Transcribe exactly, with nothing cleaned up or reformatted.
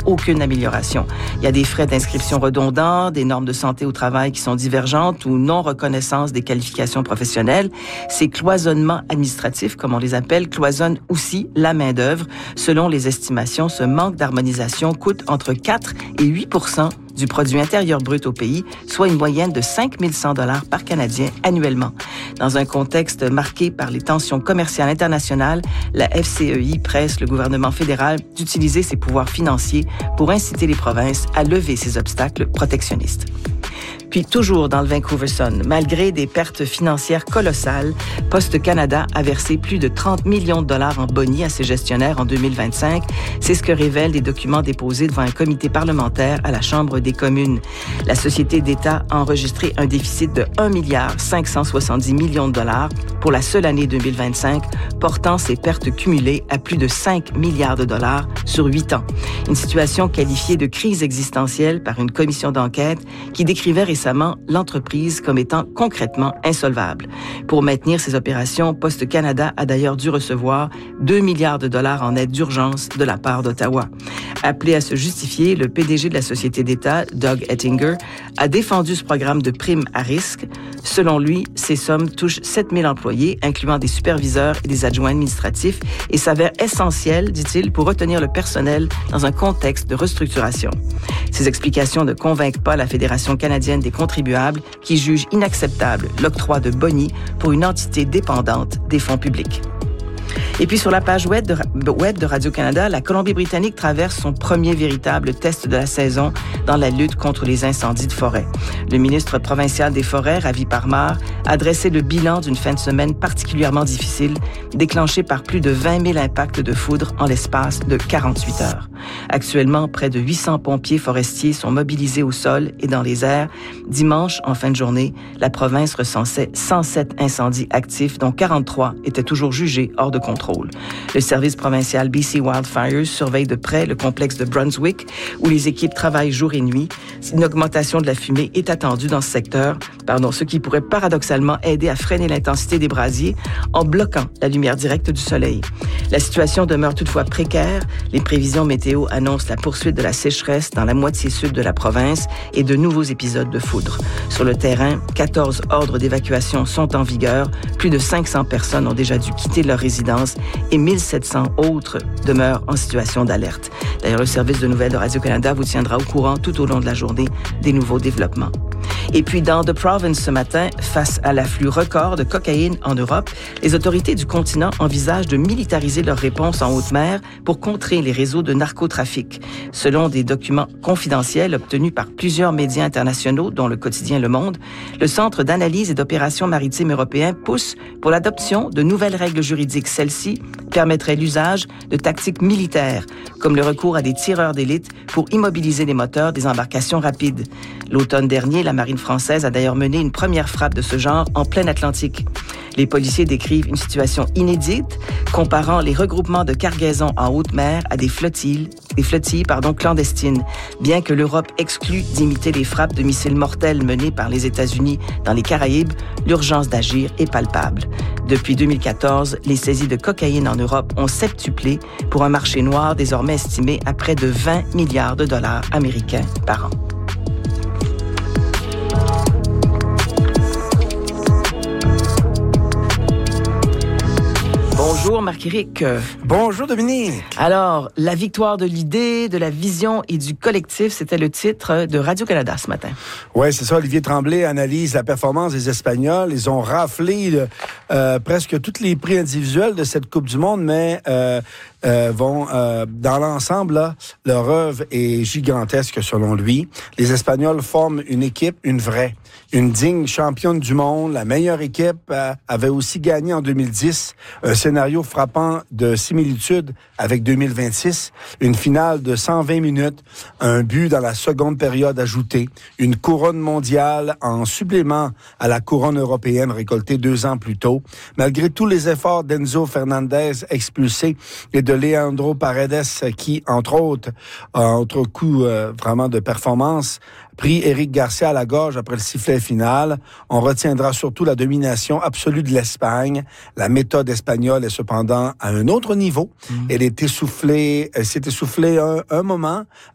aucune amélioration. Il y a des frais d'inscription redondants, des normes de santé au travail qui sont divergentes ou non-reconnaissance des qualifications professionnelles. Ces cloisonnements administratifs, comme on les appelle, cloisonnent aussi la main-d'œuvre. Selon les estimations, ce manque d'harmonisation coûte entre quatre et huit pour cent du produit intérieur brut au pays, soit une moyenne de cinq mille cent dollars par Canadien annuellement. Dans un contexte marqué par les tensions commerciales internationales, la F C E I presse le gouvernement fédéral d'utiliser ses pouvoirs financiers pour inciter les provinces à lever ces obstacles protectionnistes. Puis toujours dans le Vancouver Sun, malgré des pertes financières colossales, Poste Canada a versé plus de trente millions de dollars en boni à ses gestionnaires en deux mille vingt-cinq. C'est ce que révèlent des documents déposés devant un comité parlementaire à la Chambre des communes. La société d'État a enregistré un déficit de un milliard cinq cent soixante-dix millions de dollars pour la seule année deux mille vingt-cinq, portant ses pertes cumulées à plus de cinq milliards de dollars sur huit ans. Une situation qualifiée de crise existentielle par une commission d'enquête qui décrivait récemment l'entreprise comme étant concrètement insolvable. Pour maintenir ses opérations, Poste Canada a d'ailleurs dû recevoir deux milliards de dollars en aide d'urgence de la part d'Ottawa. Appelé à se justifier, le P D G de la société d'État, Doug Ettinger, a défendu ce programme de primes à risque. Selon lui, ces sommes touchent sept mille employés, incluant des superviseurs et des adjoints administratifs, et s'avèrent essentielles, dit-il, pour retenir le personnel dans un contexte de restructuration. Ces explications ne convainquent pas la Fédération canadienne des contribuables qui juge inacceptable l'octroi de boni pour une entité dépendante des fonds publics. Et puis sur la page web de, web de Radio-Canada, la Colombie-Britannique traverse son premier véritable test de la saison dans la lutte contre les incendies de forêt. Le ministre provincial des Forêts, Ravi Parmar, a dressé le bilan d'une fin de semaine particulièrement difficile, déclenchée par plus de vingt mille impacts de foudre en l'espace de quarante-huit heures. Actuellement, près de huit cents pompiers forestiers sont mobilisés au sol et dans les airs. Dimanche, en fin de journée, la province recensait cent sept incendies actifs, dont quarante-trois étaient toujours jugés hors de contrôle. Le service provincial B C Wildfires surveille de près le complexe de Brunswick, où les équipes travaillent jour et nuit. Une augmentation de la fumée est attendue dans ce secteur, pardon, ce qui pourrait paradoxalement aider à freiner l'intensité des brasiers en bloquant la lumière directe du soleil. La situation demeure toutefois précaire. Les prévisions météo annoncent la poursuite de la sécheresse dans la moitié sud de la province et de nouveaux épisodes de foudre. Sur le terrain, quatorze ordres d'évacuation sont en vigueur. Plus de cinq cents personnes ont déjà dû quitter leur résidence et mille sept cents autres demeurent en situation d'alerte. D'ailleurs, le service de nouvelles de Radio-Canada vous tiendra au courant tout au long de la journée des nouveaux développements. Et puis, dans The Province ce matin, face à l'afflux record de cocaïne en Europe, les autorités du continent envisagent de militariser leur réponse en haute mer pour contrer les réseaux de narcotrafic. Selon des documents confidentiels obtenus par plusieurs médias internationaux, dont le quotidien Le Monde, le Centre d'analyse et d'opérations maritimes européen pousse pour l'adoption de nouvelles règles juridiques. Celles-ci permettraient l'usage de tactiques militaires, comme le recours à des tireurs d'élite pour immobiliser les moteurs des embarcations rapides. L'automne dernier, la marine française a d'ailleurs mené une première frappe de ce genre en plein Atlantique. Les policiers décrivent une situation inédite, comparant les regroupements de cargaisons en haute mer à des flottilles, des flottilles pardon, clandestines. Bien que l'Europe exclue d'imiter les frappes de missiles mortels menées par les États-Unis dans les Caraïbes, l'urgence d'agir est palpable. Depuis deux mille quatorze, les saisies de cocaïne en Europe ont septuplé pour un marché noir désormais estimé à près de vingt milliards de dollars américains par an. Bonjour Marc-Éric. Bonjour Dominique. Alors, la victoire de l'idée, de la vision et du collectif, c'était le titre de Radio-Canada ce matin. Oui, c'est ça. Olivier Tremblay analyse la performance des Espagnols. Ils ont raflé euh, presque tous les prix individuels de cette Coupe du Monde, mais euh, euh, vont euh, dans l'ensemble, là, leur œuvre est gigantesque selon lui. Les Espagnols forment une équipe, une vraie, une digne championne du monde. La meilleure équipe euh, avait aussi gagné en deux mille dix un scénario frappant de similitude avec deux mille vingt-six, une finale de cent vingt minutes, un but dans la seconde période ajoutée, une couronne mondiale en supplément à la couronne européenne récoltée deux ans plus tôt. Malgré tous les efforts d'Enzo Fernandez expulsé et de Leandro Paredes qui, entre autres, entre coups euh, vraiment de performance, pris Éric Garcia à la gorge après le sifflet final. On retiendra surtout la domination absolue de l'Espagne. La méthode espagnole est cependant à un autre niveau. Mmh. Elle est essoufflée, elle s'est essoufflée un, un moment